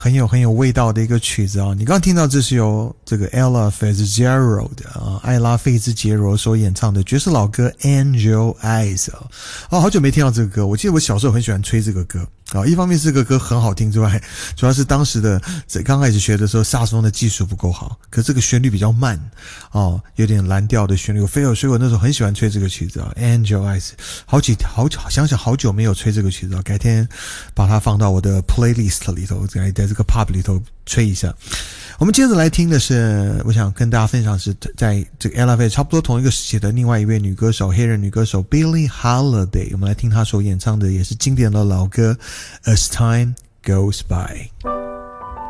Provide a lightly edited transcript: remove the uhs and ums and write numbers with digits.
很有味道的一个曲子啊！你刚刚听到这是由这个 Ella Fitzgerald 艾拉费兹杰罗所演唱的爵士老歌 Angel Eyes 好久没听到这个歌，我记得我小时候很喜欢吹这个歌一方面是这个歌很好听之外，主要是当时的刚开始学的时候萨克斯风的技术不够好，可是这个旋律比较慢有点蓝调的旋律，所以我那时候很喜欢吹这个曲子Angel Eyes 想想好久没有吹这个曲子改天把它放到我的 playlist 里头，在这个 pub 里头吹一下。我们接着来听的是，我想跟大家分享是在这个 Ella Fitzgerald 差不多同一个时期的另外一位女歌手，黑人女歌手 Billie Holiday， 我们来听她所演唱的也是经典的老歌 As Time Goes By。